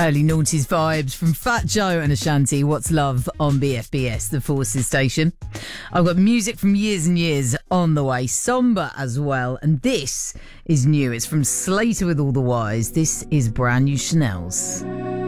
Early noughties vibes from Fat Joe and Ashanti. What's Love on BFBS, the Forces station. I've got music from years and years on the way, somber as well, and this is new. It's from Slater with All the Wise. This is brand new Chanel's.